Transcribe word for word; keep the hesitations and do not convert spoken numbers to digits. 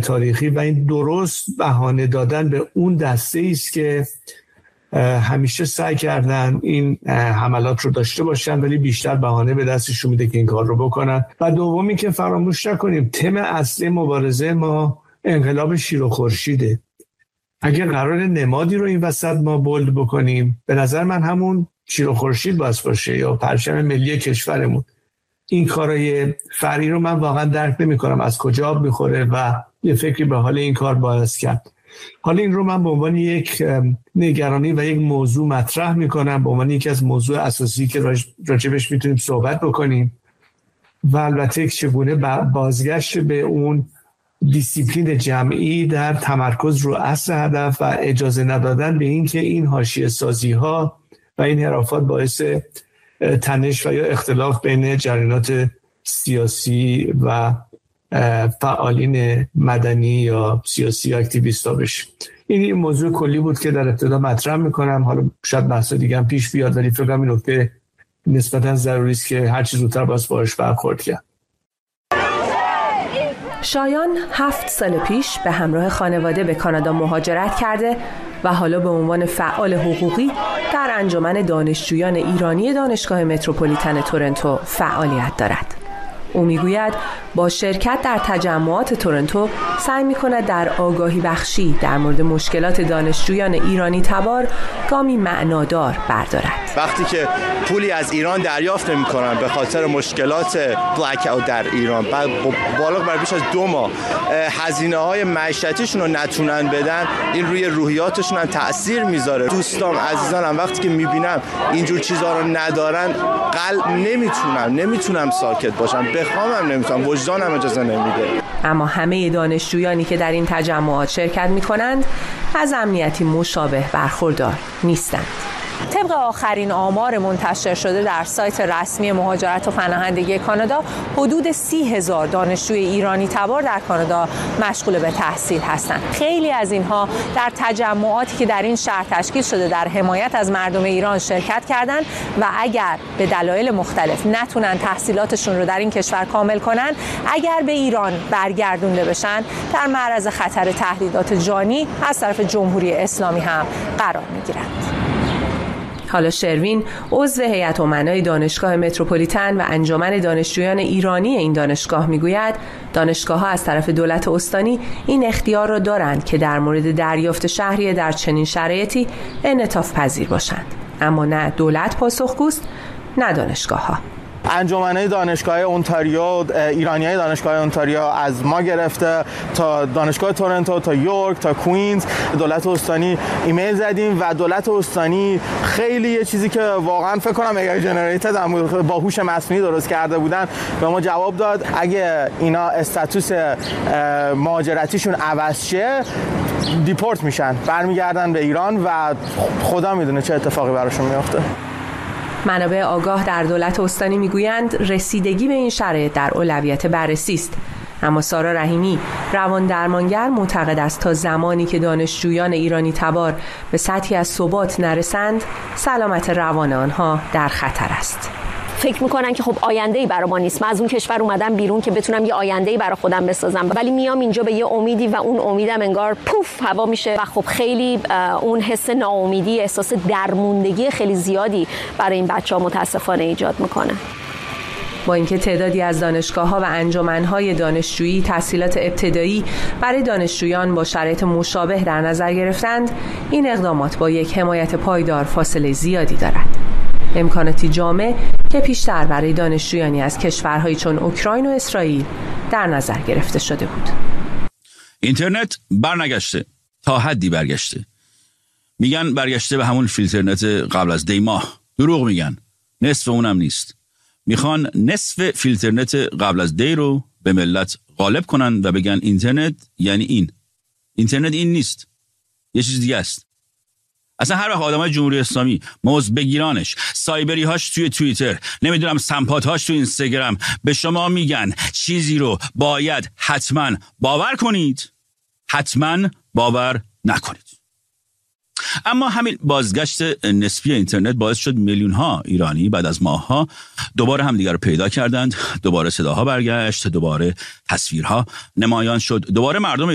تاریخی و این درست بهانه دادن به اون دسته است که همیشه سعی کردن این حملات رو داشته باشن ولی بیشتر بهانه به دستشون میده که این کار رو بکنن. و دومی که فراموش نکنیم تم اصلی مبارزه ما انقلاب شیر و خورشیده. اگر قرار نمادی رو این وسط ما بولد بکنیم به نظر من همون شیر و خورشید باید باشه یا پرچم ملی کشورمون. این کارای فرعی رو من واقعا درک نمی کنم از کجا آب میخوره و یه فکری به حال این کار باید کرد. حالا این رو من به عنوان یک نگرانی و یک موضوع مطرح میکنم، به عنوان یکی از موضوع اساسی که راجبش میتونیم صحبت بکنیم و البته چگونه بازگشت به اون دیسیپلین جمعی در تمرکز رو اصل هدف و اجازه ندادن به این که این حاشیه سازی ها و این حرافات باعث تنش و یا اختلاف بین جریانات سیاسی و فعالین مدنی یا سیاسی اکتیویستا بشه. این موضوع کلی بود که در ابتدا مطرح میکنم. حالا شاید بحث دیگه هم پیش بیاد ولی فکر کنم این نکته نسبتا ضروری است که هر چیز زودتر باز باهاش برخورد کرد. شایان هفت سال پیش به همراه خانواده به کانادا مهاجرت کرده و حالا به عنوان فعال حقوقی در انجمن دانشجویان ایرانی دانشگاه متروپولیتن تورنتو فعالیت دارد. او میگوید با شرکت در تجمعات تورنتو سعی می‌کند در آگاهی بخشی در مورد مشکلات دانشجویان ایرانی تبار گامی معنادار بردارد. وقتی که پولی از ایران دریافت نمی‌کنن به خاطر مشکلات بلک اوت در ایران، بعد بالغ بر بیش از دو ماه هزینه‌های معیشتیشون رو نتونن بدن، این روی روحیاتشون هم تأثیر میذاره. دوستام عزیزانم وقتی که می‌بینم اینجور چیزا رو ندارن قلب نمیتونم نمیتونم ساکت باشم، بخوامم نمیتونم، وجدانم اجازه نمیده. اما همه دانشجویانی که در این تجمعات شرکت می‌کنند از امنیتی مشابه برخوردار نیستند. طبق آخرین آمار منتشر شده در سایت رسمی مهاجرت و پناهندگی کانادا، حدود سی هزار دانشجوی ایرانی تبار در کانادا مشغول به تحصیل هستند. خیلی از اینها در تجمعاتی که در این شهر تشکیل شده در حمایت از مردم ایران شرکت کردند و اگر به دلایل مختلف نتونن تحصیلاتشون رو در این کشور کامل کنن، اگر به ایران برگردونده بشن، در معرض خطر تهدیدات جانی از طرف جمهوری اسلامی هم قرار میگیرند. حالا شروین عضو هیئت امنای دانشگاه متروپولیتن و انجمن دانشجویان ایرانی این دانشگاه میگوید دانشگاه‌ها از طرف دولت استانی این اختیار را دارند که در مورد دریافت شهریه در چنین شرایطی انعطاف پذیر باشند، اما نه دولت پاسخگوست نه دانشگاه‌ها. انجمن‌های دانشگاه اونتاریو، ایرانیای دانشگاه اونتاریو از ما گرفته تا دانشگاه تورنتو تا یورک تا کوینز دولت استانی ایمیل زدیم و دولت استانی خیلی یه چیزی که واقعا فکر کنم اگر جنریتد با هوش مصنوعی درست کرده بودن به ما جواب داد اگه اینا استاتوس مهاجرتیشون عوض شه دیپورت میشن، برمیگردن به ایران و خدا میدونه چه اتفاقی براشون میفته. منابع آگاه در دولت استانی میگویند رسیدگی به این شرایط در اولویت بررسی است، اما سارا رحیمی روان درمانگر معتقد است تا زمانی که دانشجویان ایرانی تبار به سطحی از ثبات نرسند سلامت روان آنها در خطر است. فکر میکنن که خب آینده‌ای برای ما نیست، من از اون کشور اومدم بیرون که بتونم یه آینده‌ای برای خودم بسازم، ولی میام اینجا به یه امیدی و اون امیدم انگار پوف هوا میشه و خب خیلی اون حس ناامیدی، احساس درموندگی خیلی زیادی برای این بچه‌ها متاسفانه ایجاد میکنه. با اینکه تعدادی از دانشگاه‌ها و انجمن‌های دانشجویی تحصیلات ابتدایی برای دانشجویان با شرایط مشابه در نظر گرفتند، این اقدامات با یک حمایت پایدار فاصله زیادی دارد. امکاناتی جامع که پیشتر برای دانشجویانی از کشورهایی چون اوکراین و اسرائیل در نظر گرفته شده بود. اینترنت برنگشته، تا حدی برگشته. میگن برگشته به همون فیلترنت قبل از دی ماه. دروغ میگن، نصف اونم نیست. میخوان نصف فیلترنت قبل از دی رو به ملت غالب کنن و بگن اینترنت یعنی این. اینترنت این نیست، یه چیز دیگه است. اصلا هر وقت آدمای جمهوری اسلامی موز بگیرانش، سایبری هاش توی توییتر، نمیدونم سمپات هاش توی اینستاگرام به شما میگن چیزی رو باید حتما باور کنید، حتما باور نکنید. اما همین بازگشت نسبی اینترنت باعث شد میلیون ها ایرانی بعد از ماه ها دوباره همدیگر رو پیدا کردند، دوباره صداها برگشت، دوباره تصویرها نمایان شد، دوباره مردم